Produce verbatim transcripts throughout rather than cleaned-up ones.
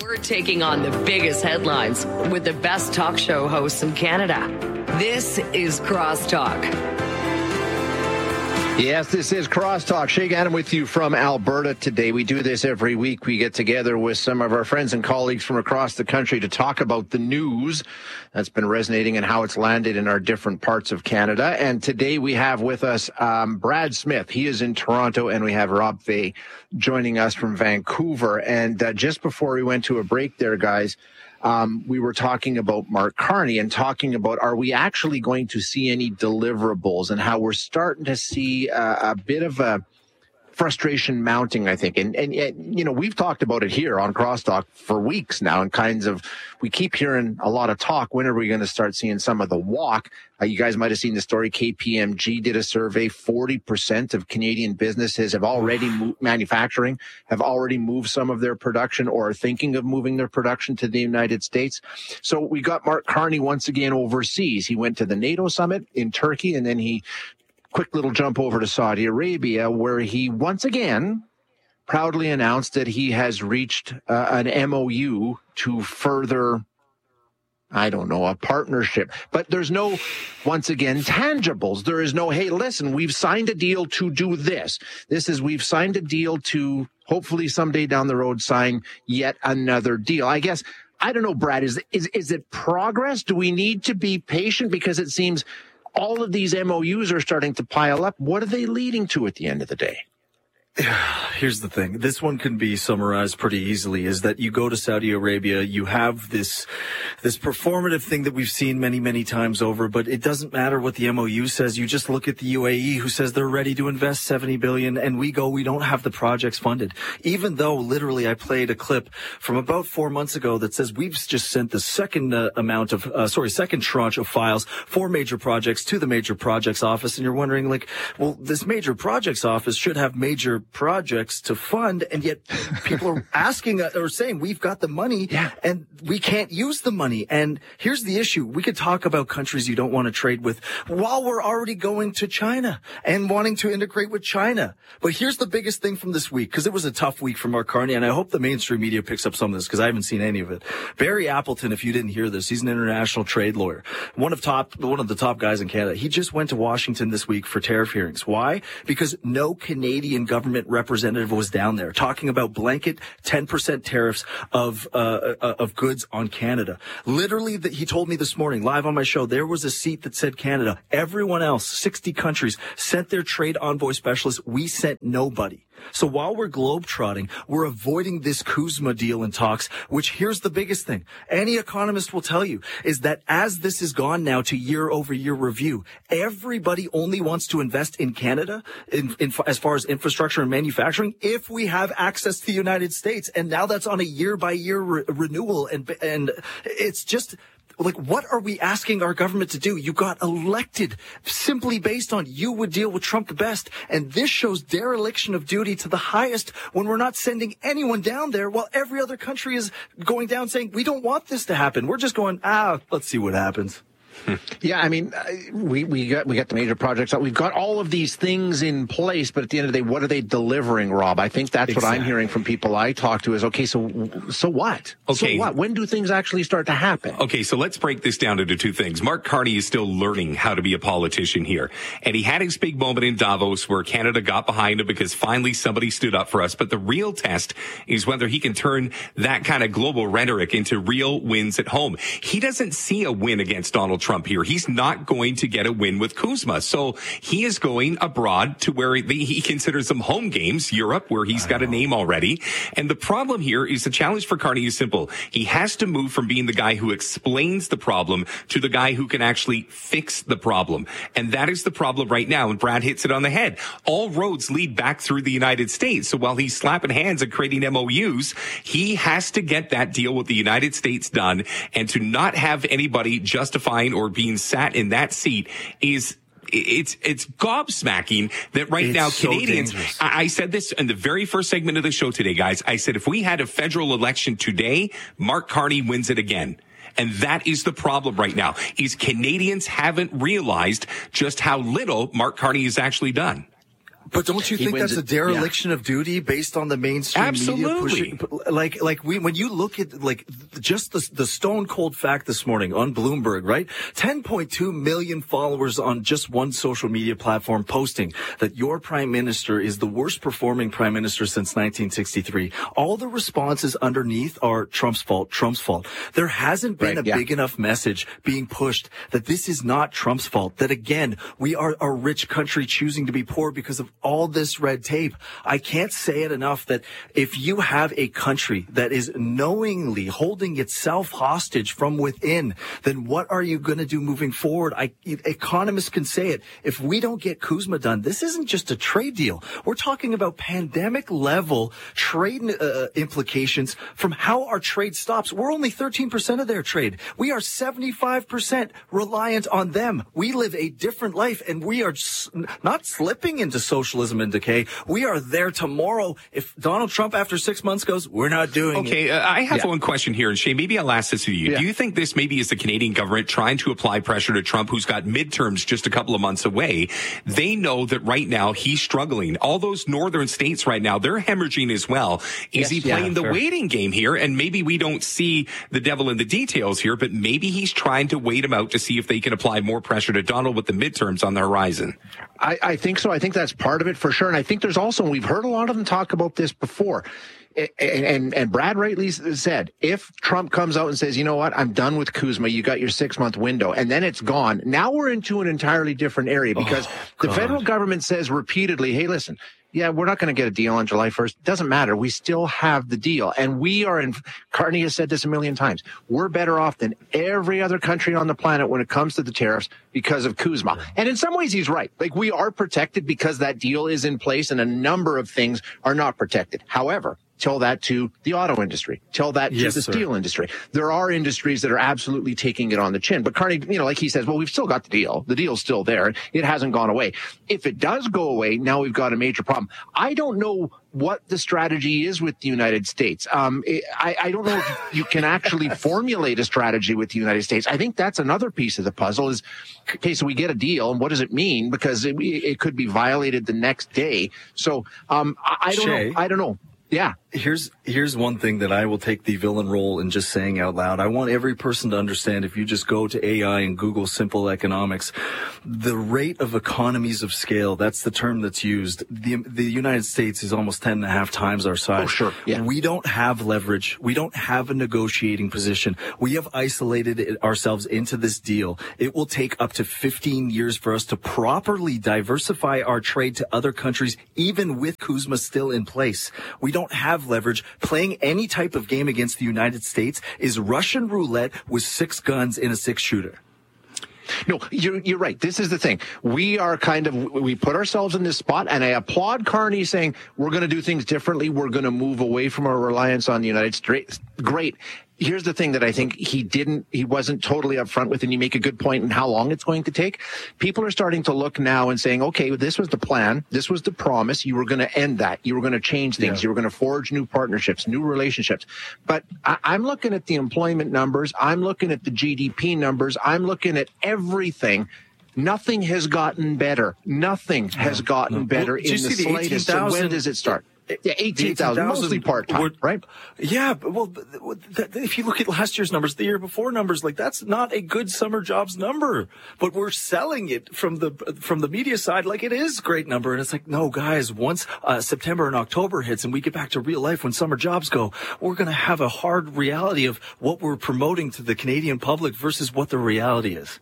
We're taking on the biggest headlines with the best talk show hosts in Canada. This is Crosstalk. Yes, this is Crosstalk. Shay Gannon with you from Alberta today. We do this every week. We get together with some of our friends and colleagues from across the country to talk about the news that's been resonating and how it's landed in our different parts of Canada. And today we have with us um, Brad Smith. He is in Toronto, and we have Rob Fay joining us from Vancouver. And uh, just before we went to a break there, guys, Um, we were talking about Mark Carney and talking about, are we actually going to see any deliverables, and how we're starting to see a, a bit of a frustration mounting, I think. And, and, and, you know, we've talked about it here on Crosstalk for weeks now, and kinds of, we keep hearing a lot of talk. When are we going to start seeing some of the walk? Uh, you guys might have seen the story. K P M G did a survey. forty percent of Canadian businesses have already moved, manufacturing, have already moved some of their production or are thinking of moving their production to the United States. So we got Mark Carney once again overseas. He went to the NATO summit in Turkey, and then he quick little jump over to Saudi Arabia, where he once again proudly announced that he has reached uh, an M O U to further, I don't know, a partnership. But there's no, once again, tangibles. There is no, hey, listen, we've signed a deal to do this. This is, we've signed a deal to hopefully someday down the road sign yet another deal. I guess, I don't know, Brad, is, is, is it progress? Do we need to be patient? Because it seems all of these M O Us are starting to pile up. What are they leading to at the end of the day? Here's the thing. This one can be summarized pretty easily, is that you go to Saudi Arabia, you have this, this performative thing that we've seen many, many times over, but it doesn't matter what the M O U says. You just look at the U A E, who says they're ready to invest seventy billion dollars, and we go, we don't have the projects funded. Even though literally I played a clip from about four months ago that says we've just sent the second uh, amount of, uh, sorry, second tranche of files for major projects to the major projects office. And you're wondering, like, well, this major projects office should have major projects to fund, and yet people are asking or saying we've got the money, yeah, and we can't use the money. And here's the issue. We could talk about countries you don't want to trade with while we're already going to China and wanting to integrate with China. But here's the biggest thing from this week, because it was a tough week for Mark Carney, and I hope the mainstream media picks up some of this, because I haven't seen any of it. Barry Appleton, if you didn't hear this, he's an international trade lawyer, one of top, one of the top guys in Canada. He just went to Washington this week for tariff hearings. Why? Because no Canadian government representative was down there talking about blanket ten percent tariffs of uh, uh of goods on Canada. Literally, the, he told me this morning live on my show, there was a seat that said Canada. Everyone else, sixty countries, sent their trade envoy specialists. We sent nobody. So while we're globetrotting, we're avoiding this Kuzma deal in talks, which, here's the biggest thing. Any economist will tell you is that as this has gone now to year over year review, everybody only wants to invest in Canada in, in, as far as infrastructure and manufacturing if we have access to the United States. And now that's on a year by year re- renewal. And, and it's just, like, what are we asking our government to do? You got elected simply based on you would deal with Trump the best. And this shows dereliction of duty to the highest when we're not sending anyone down there while every other country is going down saying, we don't want this to happen. We're just going, ah, let's see what happens. Yeah, I mean, we, we got we got the major projects. We've got all of these things in place, but at the end of the day, what are they delivering, Rob? I think that's exactly what I'm hearing from people I talk to is, okay, so so what? Okay. So what? When do things actually start to happen? Okay, so let's break this down into two things. Mark Carney is still learning how to be a politician here. And he had his big moment in Davos where Canada got behind him because finally somebody stood up for us. But the real test is whether he can turn that kind of global rhetoric into real wins at home. He doesn't see a win against Donald Trump here. He's not going to get a win with Kuzma. So he is going abroad to where he, he considers them home games, Europe, where he's got a name already. And the problem here is the challenge for Carney is simple. He has to move from being the guy who explains the problem to the guy who can actually fix the problem. And that is the problem right now. And Brad hits it on the head. All roads lead back through the United States. So while he's slapping hands and creating M O Us, he has to get that deal with the United States done. And to not have anybody justifying or being sat in that seat is it's it's gobsmacking that right it's now so Canadians, I, I said this in the very first segment of the show today, guys. I said if we had a federal election today, Mark Carney wins it again. And that is the problem right now, is Canadians haven't realized just how little Mark Carney has actually done. But don't you He think wins that's a it- dereliction of duty based on the mainstream Absolutely. media pushing? Like, like we, when you look at like just the, the stone cold fact this morning on Bloomberg, right? ten point two million followers on just one social media platform posting that your prime minister is the worst performing prime minister since nineteen sixty-three. All the responses underneath are Trump's fault, Trump's fault. There hasn't been Right, a yeah. big enough message being pushed that this is not Trump's fault. That again, we are a rich country choosing to be poor because of all this red tape. I can't say it enough that if you have a country that is knowingly holding itself hostage from within, then what are you going to do moving forward? I, economists can say it. If we don't get Kuzma done, this isn't just a trade deal. We're talking about pandemic level trade uh, implications from how our trade stops. We're only thirteen percent of their trade. We are seventy-five percent reliant on them. We live a different life, and we are s- not slipping into socialism and decay. We are there tomorrow. If Donald Trump after six months goes, we're not doing it. Okay, uh, I have Yeah. one question here, and Shay, maybe I'll ask this to you. Yeah. Do you think this maybe is the Canadian government trying to apply pressure to Trump, who's got midterms just a couple of months away? They know that right now he's struggling. All those northern states right now, they're hemorrhaging as well. Is Yes, he yeah, playing the fair. waiting game here? And maybe we don't see the devil in the details here, but maybe he's trying to wait him out to see if they can apply more pressure to Donald with the midterms on the horizon. I, I think so. I think that's part of it for sure. And I think there's also, and we've heard a lot of them talk about this before. And, and, and Brad rightly said, if Trump comes out and says, you know what, I'm done with Kuzma, you got your six month window, and then it's gone. Now we're into an entirely different area because Oh, the God. federal government says repeatedly, hey, listen, yeah, we're not going to get a deal on July first. Doesn't matter. We still have the deal. And we are in, Carney has said this a million times. We're better off than every other country on the planet when it comes to the tariffs because of Kuzma. And in some ways, he's right. Like, we are protected because that deal is in place and a number of things are not protected. However, tell that to the auto industry. Tell that to Yes, the sir. steel industry. There are industries that are absolutely taking it on the chin. But Carney, you know, like he says, well, we've still got the deal. The deal's still there. It hasn't gone away. If it does go away, now we've got a major problem. I don't know what the strategy is with the United States. Um, I, I don't know if you can actually formulate a strategy with the United States. I think that's another piece of the puzzle is, okay, so we get a deal, and what does it mean? Because it, it could be violated the next day. So um, I, I don't Shay? know. I don't know. Yeah. Here's here's one thing that I will take the villain role in just saying out loud. I want every person to understand, if you just go to A I and Google simple economics, the rate of economies of scale, that's the term that's used. The the United States is almost ten and a half times our size. Oh, sure. Yeah. We don't have leverage. We don't have a negotiating position. We have isolated it ourselves into this deal. It will take up to fifteen years for us to properly diversify our trade to other countries, even with Kuzma still in place. We don't have leverage. Playing any type of game against the United States is Russian roulette with six guns in a six shooter. No, you're, you're right. This is the thing. We are kind of, we put ourselves in this spot, and I applaud Carney saying we're going to do things differently. We're going to move away from our reliance on the United States. Great. Here's the thing that I think he didn't, he wasn't totally upfront with, and you make a good point in how long it's going to take. People are starting to look now and saying, okay, this was the plan. This was the promise. You were going to end that. You were going to change things. Yeah. You were going to forge new partnerships, new relationships. But I, I'm looking at the employment numbers. I'm looking at the G D P numbers. I'm looking at everything. Nothing has gotten better. Nothing has gotten no. better Well, in did the you see the slightest. So when eighteen thousand does it start? Yeah, eighteen thousand, mostly part-time, would- right? Yeah, but well, th- th- th- if you look at last year's numbers, the year before numbers, like that's not a good summer jobs number. But we're selling it from the from the media side like it is a great number, and it's like, no, guys. Once uh, September and October hits, and we get back to real life when summer jobs go, we're going to have a hard reality of what we're promoting to the Canadian public versus what the reality is.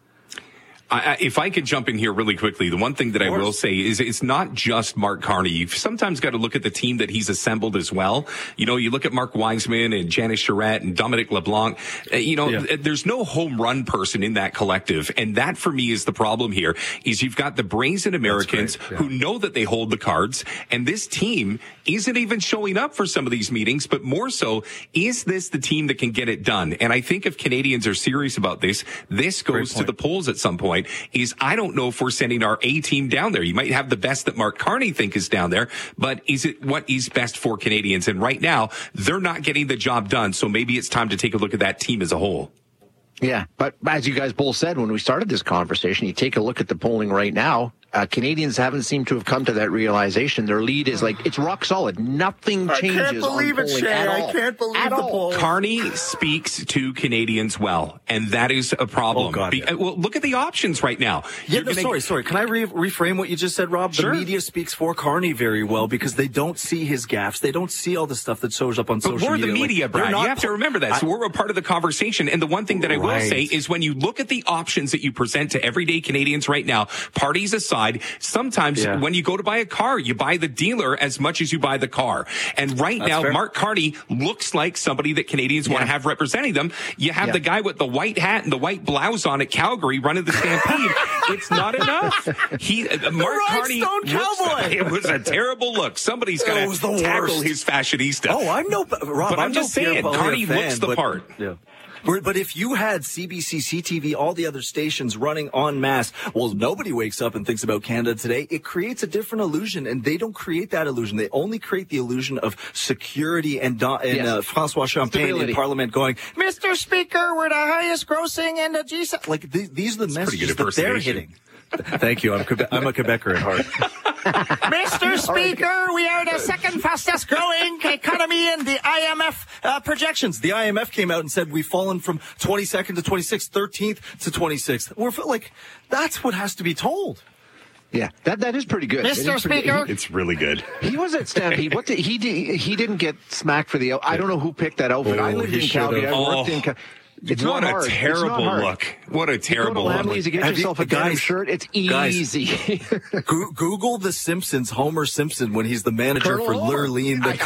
I, if I could jump in here really quickly, the one thing that I will say is it's not just Mark Carney. You've sometimes got to look at the team that he's assembled as well. You know, you look at Mark Wiseman and Janice Charette and Dominic LeBlanc. Uh, you know, Yeah. there's no home run person in that collective. And that for me is the problem here is you've got the brazen Americans great, yeah. who know that they hold the cards. And this team isn't even showing up for some of these meetings, but more so, is this the team that can get it done? And I think if Canadians are serious about this, this goes to point. the polls at some point. Is I don't know if we're sending our A team down there. You might have the best that Mark Carney think is down there, but is it what is best for Canadians? And right now, they're not getting the job done. So maybe it's time to take a look at that team as a whole. Yeah, but as you guys both said when we started this conversation, you take a look at the polling right now, uh, Canadians haven't seemed to have come to that realization. Their lead is like, it's rock solid. Nothing changes. I can't believe on it, polling Shay. at all. I can't believe at the all. poll. Carney speaks to Canadians well, and that is a problem. Oh, God, Be- yeah. Well, look at the options right now. Yeah, You're no, gonna- sorry, sorry. Can I re- reframe what you just said, Rob? Sure. The media speaks for Carney very well because they don't see his gaffes. They don't see all the stuff that shows up on But social we're media. the media, Like, they're Brad. not You have to remember that. So I- we're a part of the conversation. And the one thing that I will Right. say is when you look at the options that you present to everyday Canadians right now, parties aside, sometimes Yeah. when you go to buy a car, you buy the dealer as much as you buy the car. And right That's now, fair. Mark Carney looks like somebody that Canadians want to have representing them. You have Yeah. the guy with the white hat and the white blouse on at Calgary running the Stampede. It's not enough. He, uh, Mark Carney, Rhinestone looks- Cowboy. it was a terrible look. Somebody's got It was the to tackle worst. his fashionista. Oh, I'm no, Rob. But I'm no just Pierre saying, Poilievre Carney fan, looks the but- part. Yeah. But but if you had C B C, C T V, all the other stations running en masse, well, nobody wakes up and thinks about Canada Today. It creates a different illusion, and they don't create that illusion. They only create the illusion of security and, Don, and Yes. uh, François Champagne Stability. in Parliament going, Mister Speaker, we're the highest grossing in the G seven. Like, th- these are the pretty messages good that they're impersonation. hitting. Thank you. I'm, Quebec- I'm a Quebecer at heart. Mister Speaker, we are the second fastest growing economy in the I M F uh, projections. The I M F came out and said we've fallen from twenty-second to twenty-sixth, thirteenth to twenty-sixth. We're like, that's what has to be told. Yeah, that that is pretty good. Mister It is pretty- Speaker. It's really good. He, he was at Stampede. What did he did? He didn't get smacked for the. I don't know who picked that outfit. Oh, I lived he in should Calgary. have. I worked Oh. in. Cal- It's what not a hard. It's terrible not hard. look. What a terrible Go to look. Lamley's and get Have you- yourself a denim guys- shirt. It's guys, easy. Go- Google The Simpsons, Homer Simpson, when he's the manager Colonel for Homer. Lurleen, the I-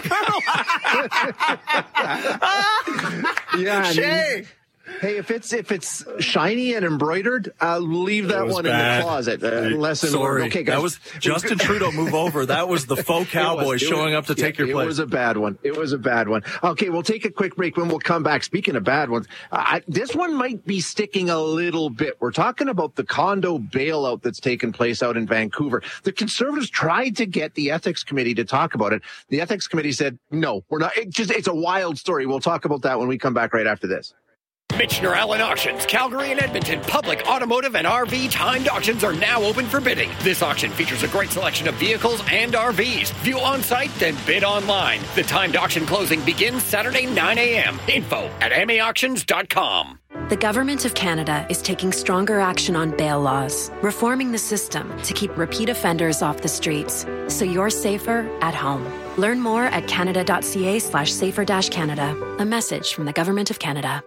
I country. yeah. I mean, Shay. hey, if it's if it's shiny and embroidered, uh, leave that was one bad. in the closet. Uh, unless in Sorry, okay, guys. that was Justin Trudeau. Move over. That was the faux It cowboy was- it showing was- up to yeah, take your it place. It was a bad one. It was a bad one. Okay, we'll take a quick break when we'll come back. Speaking of bad ones, uh, I, this one might be sticking a little bit. We're talking about the condo bailout that's taken place out in Vancouver. The Conservatives tried to get the Ethics Committee to talk about it. The Ethics Committee said, no, we're not. It just, it's a wild story. We'll talk about that when we come back right after this. Michener Allen Auctions, Calgary and Edmonton, public, automotive, and R V timed auctions are now open for bidding. This auction features a great selection of vehicles and R Vs. View on site, then bid online. The timed auction closing begins Saturday, nine a.m. Info at m a auctions dot com. The Government of Canada is taking stronger action on bail laws, reforming the system to keep repeat offenders off the streets, so you're safer at home. Learn more at canada.ca slash safer dash Canada. A message from the Government of Canada.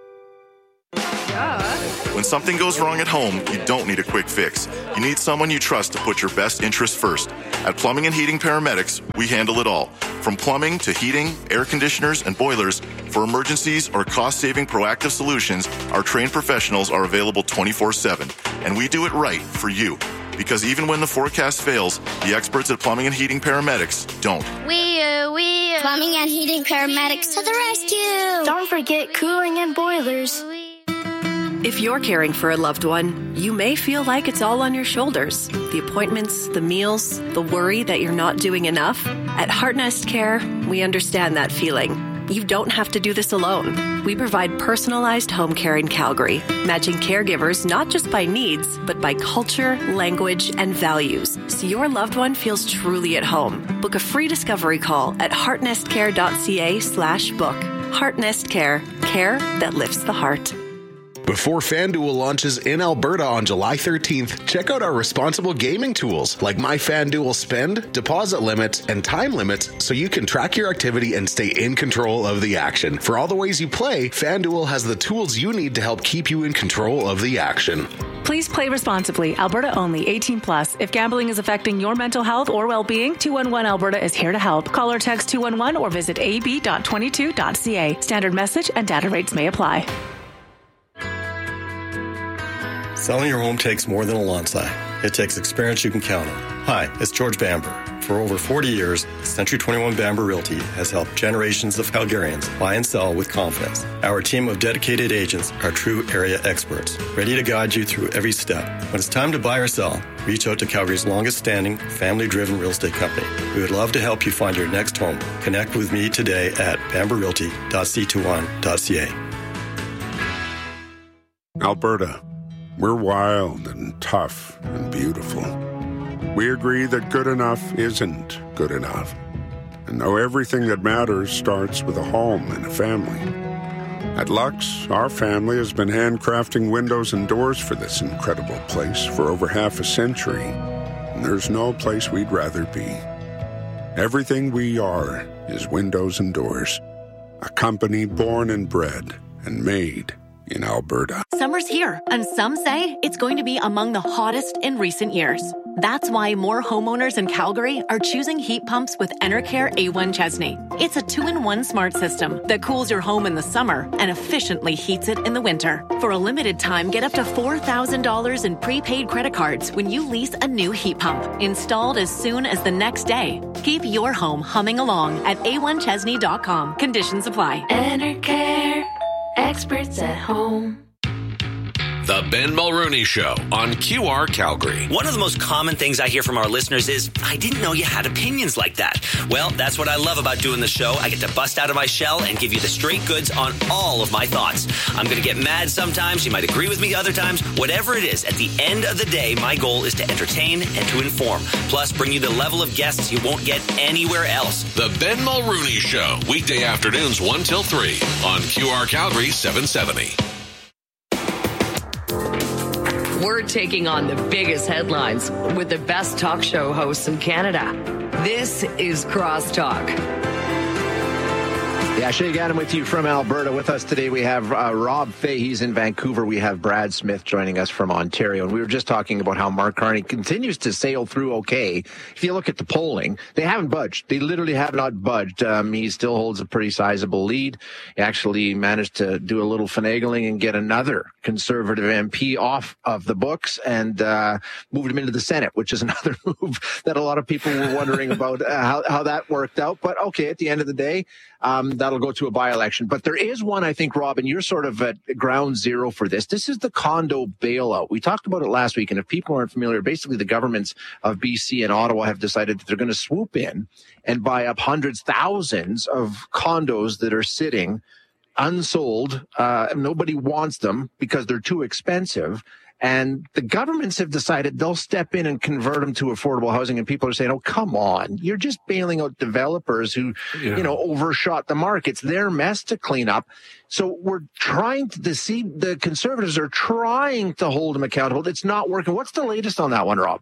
When something goes wrong at home, you don't need a quick fix. You need someone you trust to put your best interests first. At Plumbing and Heating Paramedics, we handle it all. From plumbing to heating, air conditioners, and boilers, for emergencies or cost-saving proactive solutions, our trained professionals are available twenty-four seven. And we do it right for you. Because even when the forecast fails, the experts at Plumbing and Heating Paramedics don't. We, uh, we, uh, Plumbing and Heating Paramedics to the rescue. Don't forget cooling and boilers. If you're caring for a loved one, you may feel like it's all on your shoulders. The appointments, the meals, the worry that you're not doing enough. At Heartnest Care, we understand that feeling. You don't have to do this alone. We provide personalized home care in Calgary, matching caregivers not just by needs, but by culture, language, and values, so your loved one feels truly at home. Book a free discovery call at heartnestcare.ca slash book. Heartnest Care, care that lifts the heart. Before FanDuel launches in Alberta on July thirteenth, check out our responsible gaming tools like My FanDuel Spend, deposit limits, and time limits so you can track your activity and stay in control of the action. For all the ways you play, FanDuel has the tools you need to help keep you in control of the action. Please play responsibly. Alberta only. eighteen plus. If gambling is affecting your mental health or well-being, two one one Alberta is here to help. Call or text two one one or visit a b dot twenty-two dot c a. Standard message and data rates may apply. Selling your home takes more than a lawn sign. It takes experience you can count on. Hi, it's George Bamber. For over forty years, Century twenty-one Bamber Realty has helped generations of Calgarians buy and sell with confidence. Our team of dedicated agents are true area experts, ready to guide you through every step. When it's time to buy or sell, reach out to Calgary's longest-standing, family-driven real estate company. We would love to help you find your next home. Connect with me today at bamber realty dot c twenty-one dot c a. Alberta. We're wild and tough and beautiful. We agree that good enough isn't good enough. And know everything that matters starts with a home and a family. At Lux, our family has been handcrafting windows and doors for this incredible place for over half a century. And there's no place we'd rather be. Everything we are is windows and doors. A company born and bred and made in Alberta. Summer's here, and some say it's going to be among the hottest in recent years. That's why more homeowners in Calgary are choosing heat pumps with Enercare A one Chesney. It's a two-in-one smart system that cools your home in the summer and efficiently heats it in the winter. For a limited time, get up to four thousand dollars in prepaid credit cards when you lease a new heat pump, installed as soon as the next day. Keep your home humming along at A one Chesney dot com. Conditions apply. Enercare, experts at home. The Ben Mulrooney Show on Q R Calgary. One of the most common things I hear from our listeners is, I didn't know you had opinions like that. Well, that's what I love about doing the show. I get to bust out of my shell and give you the straight goods on all of my thoughts. I'm going to get mad sometimes. You might agree with me other times. Whatever it is, at the end of the day, my goal is to entertain and to inform. Plus, bring you the level of guests you won't get anywhere else. The Ben Mulrooney Show. Weekday afternoons one till three on Q R Calgary seven seventy. We're taking on the biggest headlines with the best talk show hosts in Canada. This is Crosstalk. Yeah, Shay Gannon with you from Alberta. With us today, we have uh, Rob Fay. He's in Vancouver. We have Brad Smith joining us from Ontario. And we were just talking about how Mark Carney continues to sail through okay. If you look at the polling, they haven't budged. They literally have not budged. Um, he still holds a pretty sizable lead. He actually managed to do a little finagling and get another Conservative M P off of the books and uh, moved him into the Senate, which is another move that a lot of people were wondering about uh, how, how that worked out. But okay, at the end of the day, um, that'll go to a by-election. But there is one, I think, Rob, and you're sort of at ground zero for this. This is the condo bailout. We talked about it last week, and if people aren't familiar, basically the governments of B C and Ottawa have decided that they're going to swoop in and buy up hundreds, thousands of condos that are sitting unsold. Uh, nobody wants them because they're too expensive. And the governments have decided they'll step in and convert them to affordable housing. And people are saying, oh, come on. You're just bailing out developers who, yeah. you know, overshot the mark. It's their mess to clean up. So we're trying to deceive. The Conservatives are trying to hold them accountable. It's not working. What's the latest on that one, Rob?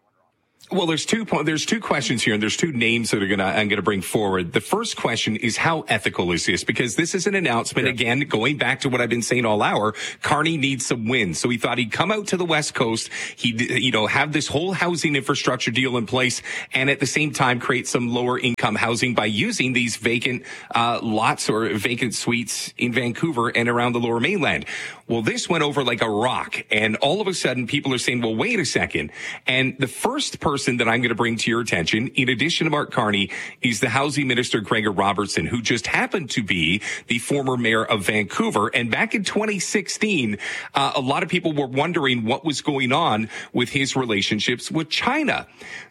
Well, there's two there's two questions here, and there's two names that are gonna I'm gonna bring forward. The first question is, how ethical is this? Because this is an announcement, yeah. again, going back to what I've been saying all hour. Carney needs some wins, so he thought he'd come out to the West Coast, he'd you know have this whole housing infrastructure deal in place, and at the same time create some lower income housing by using these vacant uh, lots or vacant suites in Vancouver and around the Lower Mainland. Well, this went over like a rock, and all of a sudden, people are saying, "Well, wait a second." And the first person Person that I'm going to bring to your attention, in addition to Mark Carney, is the Housing Minister, Gregor Robertson, who just happened to be the former mayor of Vancouver. And back in twenty sixteen, uh, a lot of people were wondering what was going on with his relationships with China.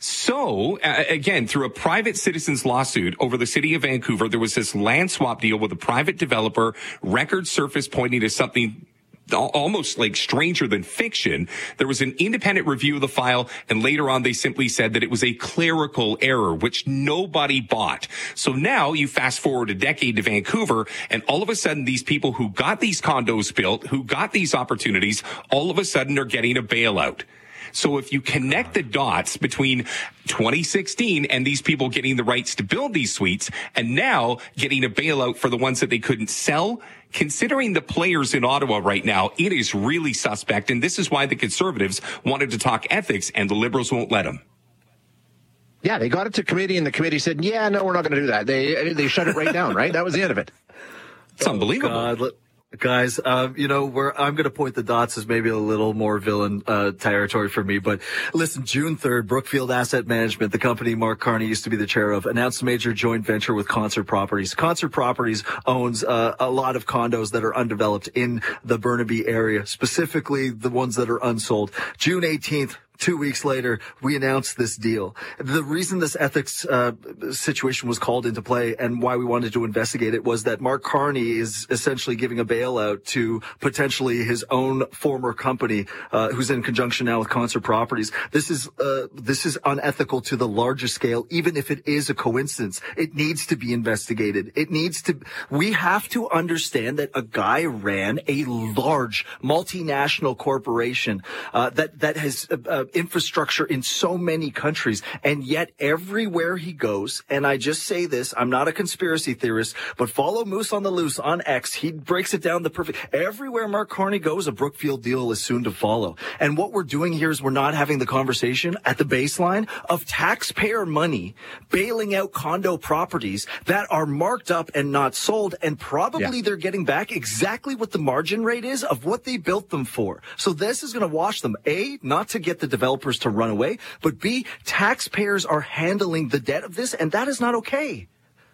So, uh, again, through a private citizen's lawsuit over the city of Vancouver, there was this land swap deal with a private developer, record surface pointing to something almost like stranger than fiction. There was an independent review of the file, and later on they simply said that it was a clerical error, which nobody bought. So now you fast forward a decade to Vancouver, and all of a sudden these people who got these condos built, who got these opportunities, all of a sudden are getting a bailout. So if you connect the dots between twenty sixteen and these people getting the rights to build these suites and now getting a bailout for the ones that they couldn't sell, considering the players in Ottawa right now, it is really suspect. And this is why the Conservatives wanted to talk ethics and the Liberals won't let them. Yeah, they got it to committee and the committee said, yeah, no, we're not going to do that. They they shut it right down, right? That was the end of it. It's unbelievable. Oh, God. Guys, um, you know, where I'm going to point the dots is maybe a little more villain uh, territory for me. But listen, June third, Brookfield Asset Management, the company Mark Carney used to be the chair of, announced a major joint venture with Concert Properties. Concert Properties owns uh, a lot of condos that are undeveloped in the Burnaby area, specifically the ones that are unsold. June eighteenth, Two weeks later, we announced this deal. The reason this ethics uh, situation was called into play and why we wanted to investigate it was that Mark Carney is essentially giving a bailout to potentially his own former company, uh, who's in conjunction now with Concert Properties. This is uh, this is unethical to the larger scale, even if it is a coincidence. It needs to be investigated. It needs to. We have to understand that a guy ran a large multinational corporation uh, that that has. Uh, infrastructure in so many countries, and yet everywhere he goes, and I just say this, I'm not a conspiracy theorist, but follow Moose on the Loose on X. He breaks it down the perfect. Everywhere Mark Carney goes, a Brookfield deal is soon to follow. And what we're doing here is we're not having the conversation at the baseline of taxpayer money bailing out condo properties that are marked up and not sold, and probably yeah. they're getting back exactly what the margin rate is of what they built them for. So this is going to wash them. A, not to get the developers to run away, but B, taxpayers are handling the debt of this, and that is not okay.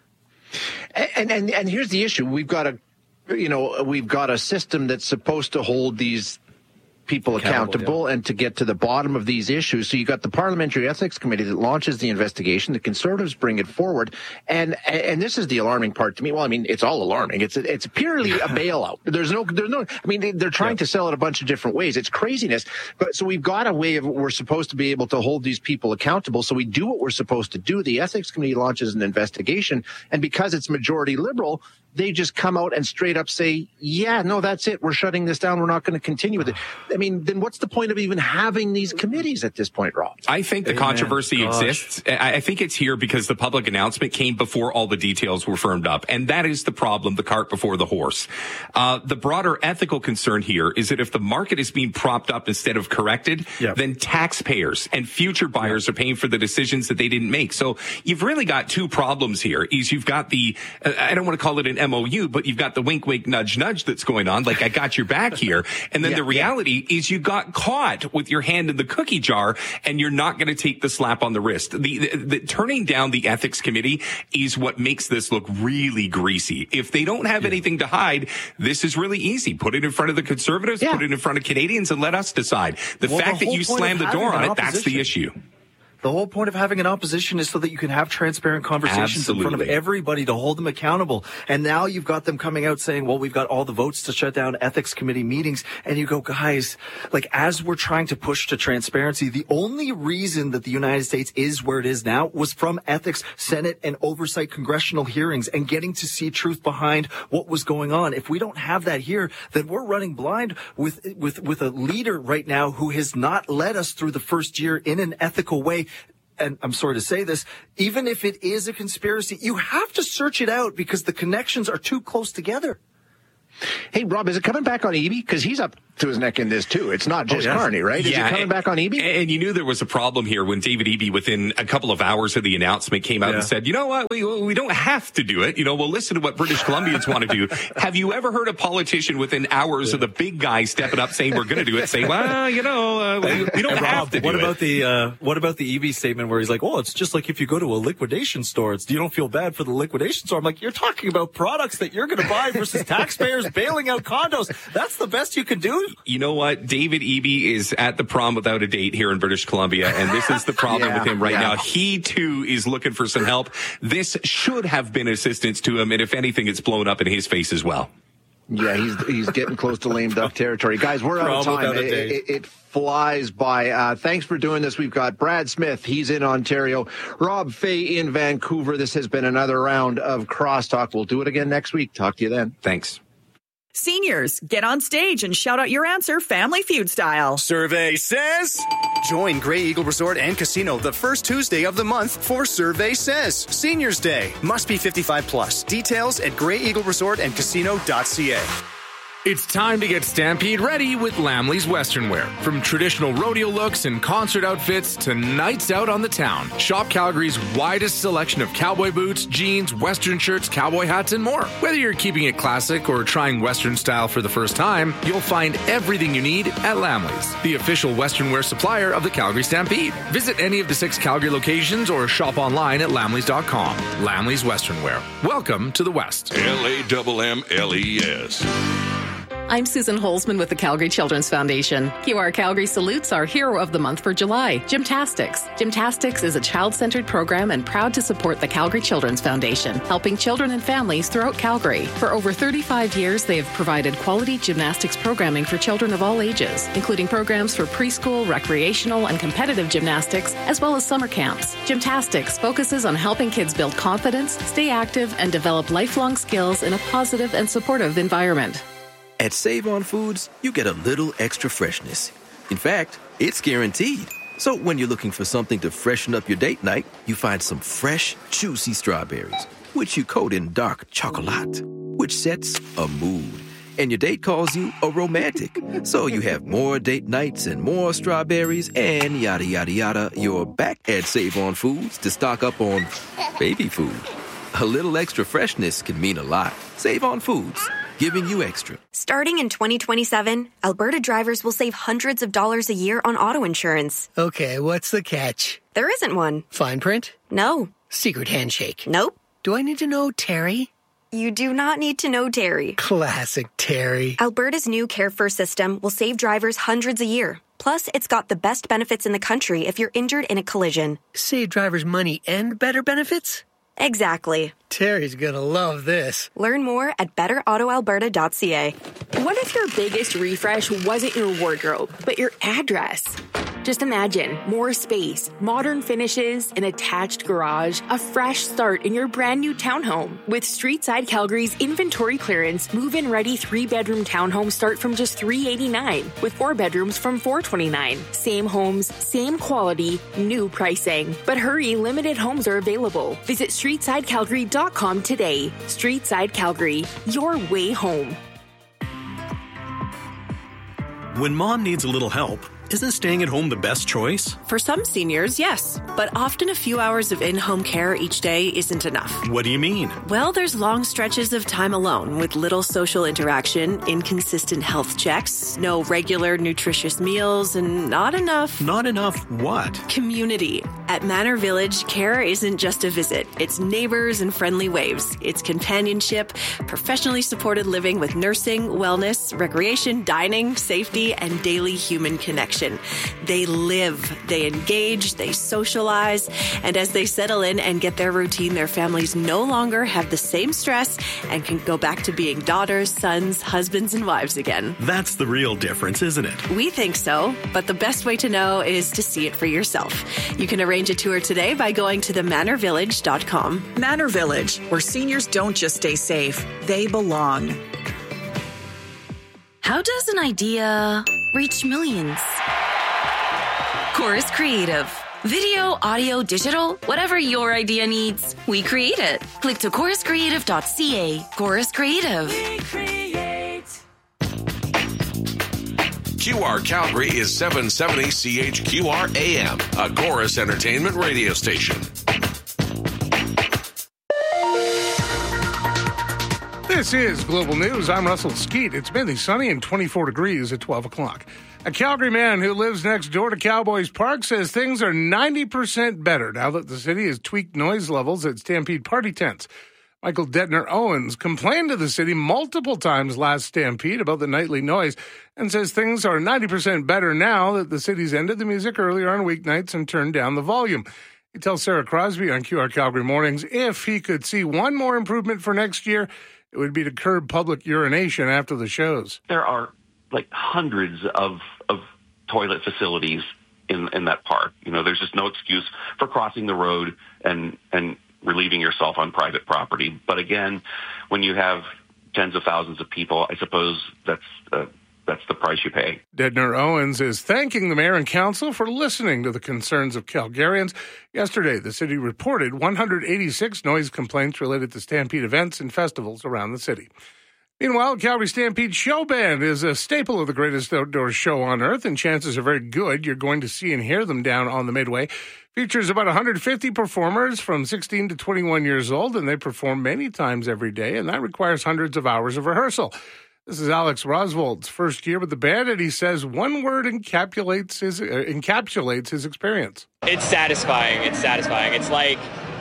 And and and here's the issue: we've got a, you know, we've got a system that's supposed to hold these people accountable, accountable yeah. and to get to the bottom of these issues. So you got the Parliamentary Ethics Committee that launches the investigation. The Conservatives bring it forward, and and this is the alarming part to me. Well, I mean, it's all alarming. It's it's purely a bailout. There's no there's no. I mean, they're trying yeah. to sell it a bunch of different ways. It's craziness. But so we've got a way of we're supposed to be able to hold these people accountable. So we do what we're supposed to do. The Ethics Committee launches an investigation, and because it's majority Liberal, they just come out and straight up say, yeah, no, that's it. We're shutting this down. We're not going to continue with it. I mean, then what's the point of even having these committees at this point, Rob? I think the Amen. controversy Gosh. exists. I think it's here because the public announcement came before all the details were firmed up. And that is the problem, the cart before the horse. Uh, the broader ethical concern here is that if the market is being propped up instead of corrected, yep. then taxpayers and future buyers yep. are paying for the decisions that they didn't make. So you've really got two problems here. Is you've got the, uh, I don't want to call it an M O U, but you've got the wink, wink, nudge, nudge that's going on. Like, I got your back here. And then yeah, the reality yeah. is you got caught with your hand in the cookie jar, and you're not going to take the slap on the wrist. The, the, the turning down the ethics committee is what makes this look really greasy. If they don't have yeah. anything to hide, this is really easy. Put it in front of the Conservatives, yeah. put it in front of Canadians, and let us decide. The well, fact the that you slammed the door on it, that's the issue. The whole point of having an opposition is so that you can have transparent conversations Absolutely. in front of everybody to hold them accountable. And now you've got them coming out saying, well, we've got all the votes to shut down ethics committee meetings. And you go, guys, like, as we're trying to push to transparency, the only reason that the United States is where it is now was from ethics, Senate, and oversight congressional hearings and getting to see truth behind what was going on. If we don't have that here, then we're running blind with, with, with a leader right now who has not led us through the first year in an ethical way. And I'm sorry to say this, even if it is a conspiracy, you have to search it out because the connections are too close together. Hey, Rob, is it coming back on Eby? Because he's up to his neck in this, too. It's not just oh, yes. Carney, right? Is yeah, it coming and, back on Eby? And you knew there was a problem here when David Eby, within a couple of hours of the announcement, came out yeah. and said, you know what, we we don't have to do it. You know, we'll listen to what British Columbians want to do. Have you ever heard a politician within hours yeah. of the big guy stepping up saying we're going to do it, say, well, you know, uh, we, we don't and have Rob, to do what it. About the, uh, what about the Eby statement where he's like, oh, it's just like if you go to a liquidation store, it's, you don't feel bad for the liquidation store. I'm like, you're talking about products that you're going to buy versus taxpayers bailing out condos. That's the best you can do. You know what? David Eby is at the prom without a date here in British Columbia, and this is the problem yeah, with him right yeah. now. He, too, is looking for some help. This should have been assistance to him, and if anything, it's blown up in his face as well. Yeah, he's he's getting close to lame duck territory. Guys, we're out of time. It, it, it flies by. Uh, thanks for doing this. We've got Brad Smith. He's in Ontario. Rob Fay in Vancouver. This has been another round of Crosstalk. We'll do it again next week. Talk to you then. Thanks. Seniors, get on stage and shout out your answer Family Feud style. Survey says... Join Grey Eagle Resort and Casino the first Tuesday of the month for Survey Says. Seniors Day. Must be fifty-five plus. Details at grey eagle resort and casino dot c a. It's time to get Stampede ready with Lamley's Western Wear. From traditional rodeo looks and concert outfits to nights out on the town. Shop Calgary's widest selection of cowboy boots, jeans, Western shirts, cowboy hats, and more. Whether you're keeping it classic or trying Western style for the first time, you'll find everything you need at Lamley's, the official Western wear supplier of the Calgary Stampede. Visit any of the six Calgary locations or shop online at lamleys dot com. Lamley's Western Wear. Welcome to the West. L A M M L E S. I'm Susan Holzman with the Calgary Children's Foundation. Q R Calgary salutes our hero of the month for July, Gymtastics. Gymtastics is a child-centered program and proud to support the Calgary Children's Foundation, helping children and families throughout Calgary. For over thirty-five years, they have provided quality gymnastics programming for children of all ages, including programs for preschool, recreational, and competitive gymnastics, as well as summer camps. Gymtastics focuses on helping kids build confidence, stay active, and develop lifelong skills in a positive and supportive environment. At Save-On Foods, you get a little extra freshness. In fact, it's guaranteed. So when you're looking for something to freshen up your date night, you find some fresh, juicy strawberries, which you coat in dark chocolate, which sets a mood. And your date calls you a romantic. So you have more date nights and more strawberries and yada, yada, yada. You're back at Save-On Foods to stock up on baby food. A little extra freshness can mean a lot. Save-On Foods, giving you extra. Starting in twenty twenty-seven, Alberta drivers will save hundreds of dollars a year on auto insurance. Okay, what's the catch? There isn't one. Fine print? No. Secret handshake? Nope. Do I need to know Terry? You do not need to know Terry. Classic Terry. Alberta's new Care First system will save drivers hundreds a year. Plus, it's got the best benefits in the country if you're injured in a collision. Save drivers money and better benefits? Exactly. Terry's gonna love this. Learn more at better auto alberta dot c a. What if your biggest refresh wasn't your wardrobe, but your address? Just imagine more space, modern finishes, an attached garage, a fresh start in your brand new townhome. With Streetside Calgary's inventory clearance, move-in ready three-bedroom townhomes start from just three eighty-nine, with four bedrooms from four twenty-nine. Same homes, same quality, new pricing. But hurry, limited homes are available. Visit streetside calgary dot com today. Streetside Calgary, your way home. When mom needs a little help, isn't staying at home the best choice? For some seniors, yes. But often a few hours of in-home care each day isn't enough. What do you mean? Well, there's long stretches of time alone with little social interaction, inconsistent health checks, no regular nutritious meals, and not enough... Not enough what? Community. At Manor Village, care isn't just a visit. It's neighbors and friendly waves. It's companionship, professionally supported living with nursing, wellness, recreation, dining, safety, and daily human connection. They live, they engage, they socialize, and as they settle in and get their routine, their families no longer have the same stress and can go back to being daughters, sons, husbands, and wives again. That's the real difference, isn't it? We think so, but the best way to know is to see it for yourself. You can arrange a tour today by going to the manor village dot com. Manor Village, where seniors don't just stay safe, they belong. How does an idea reach millions? Chorus Creative. Video, audio, digital, whatever your idea needs, we create it. Click to chorus creative dot c a. Chorus Creative. We create. Q R Calgary is seven seventy C H Q R A M, a Chorus Entertainment radio station. This is Global News. I'm Russell Skeet. It's mainly sunny and twenty-four degrees at twelve o'clock. A Calgary man who lives next door to Cowboys Park says things are ninety percent better now that the city has tweaked noise levels at Stampede party tents. Michael Detner Owens complained to the city multiple times last Stampede about the nightly noise and says things are ninety percent better now that the city's ended the music earlier on weeknights and turned down the volume. He tells Sarah Crosby on Q R Calgary Mornings if he could see one more improvement for next year, it would be to curb public urination after the shows. There are like hundreds of of toilet facilities in in that park. You know, there's just no excuse for crossing the road and and relieving yourself on private property. But again, when you have tens of thousands of people, I suppose that's uh, that's the price you pay. Detner Owens is thanking the mayor and council for listening to the concerns of Calgarians. Yesterday, the city reported one hundred eighty-six noise complaints related to Stampede events and festivals around the city. Meanwhile, Calgary Stampede Show Band is a staple of the greatest outdoor show on earth, and chances are very good you're going to see and hear them down on the Midway. Features about one hundred fifty performers from sixteen to twenty-one years old, and they perform many times every day, and that requires hundreds of hours of rehearsal. This is Alex Roswald's first year with the band, and he says one word encapsulates his, uh, encapsulates his experience. It's satisfying. It's satisfying. It's like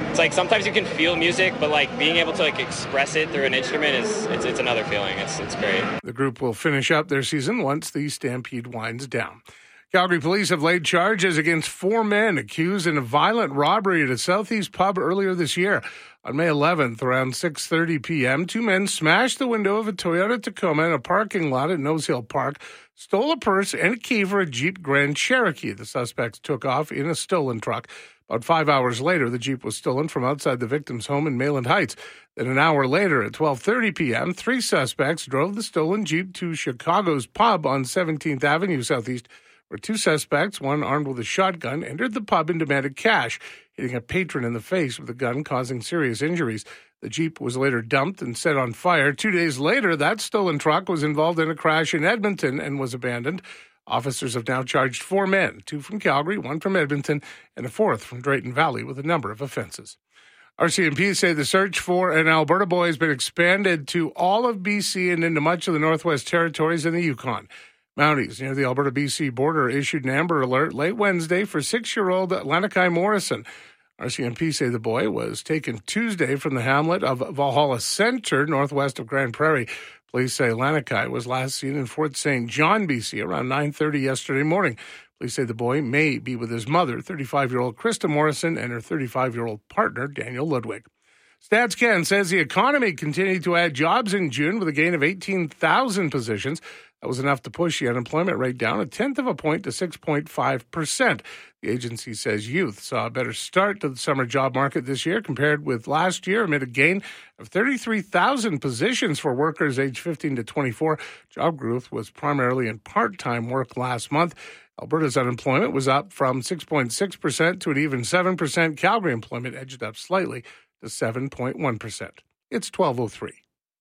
It's like sometimes you can feel music, but like being able to like express it through an instrument is it's, it's another feeling. It's it's great. The group will finish up their season once the Stampede winds down. Calgary police have laid charges against four men accused in a violent robbery at a Southeast pub earlier this year. On May eleventh, around six thirty p.m., two men smashed the window of a Toyota Tacoma in a parking lot at Nose Hill Park, stole a purse and a key for a Jeep Grand Cherokee. The suspects took off in a stolen truck. About five hours later, the Jeep was stolen from outside the victim's home in Mayland Heights. Then an hour later, at twelve thirty p.m., three suspects drove the stolen Jeep to Chicago's pub on seventeenth Avenue Southeast, where two suspects, one armed with a shotgun, entered the pub and demanded cash, hitting a patron in the face with a gun, causing serious injuries. The Jeep was later dumped and set on fire. Two days later, that stolen truck was involved in a crash in Edmonton and was abandoned. Officers have now charged four men, two from Calgary, one from Edmonton, and a fourth from Drayton Valley with a number of offenses. R C M P say the search for an Alberta boy has been expanded to all of B C and into much of the Northwest Territories and the Yukon. Mounties near the Alberta-B C border issued an Amber Alert late Wednesday for six-year-old Lanakai Morrison. R C M P say the boy was taken Tuesday from the hamlet of Valhalla Center, northwest of Grand Prairie. Police say Lanakai was last seen in Fort Saint John, B C, around nine thirty yesterday morning. Police say the boy may be with his mother, thirty-five-year-old Krista Morrison, and her thirty-five-year-old partner, Daniel Ludwig. StatsCan says the economy continued to add jobs in June with a gain of eighteen thousand positions. That was enough to push the unemployment rate down a tenth of a point to six point five percent. The agency says youth saw a better start to the summer job market this year compared with last year amid a gain of thirty-three thousand positions for workers aged fifteen to twenty-four. Job growth was primarily in part-time work last month. Alberta's unemployment was up from six point six percent to an even seven percent. Calgary employment edged up slightly to seven point one percent. It's twelve oh three.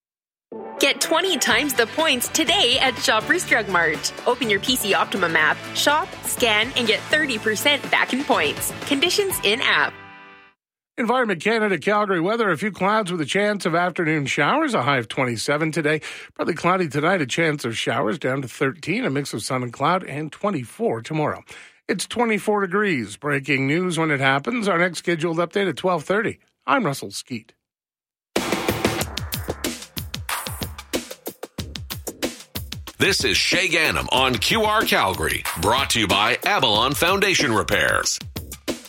Get twenty times the points today at Shoppers Drug Mart. Open your P C Optimum app, shop, scan, and get thirty percent back in points. Conditions in-app. Environment Canada Calgary weather, a few clouds with a chance of afternoon showers, a high of twenty-seven today. Partly cloudy tonight, a chance of showers down to thirteen, a mix of sun and cloud, and twenty-four tomorrow. It's twenty-four degrees. Breaking news when it happens. Our next scheduled update at twelve thirty. I'm Russell Skeet. This is Shay Gannam on Q R Calgary, brought to you by Avalon Foundation Repairs.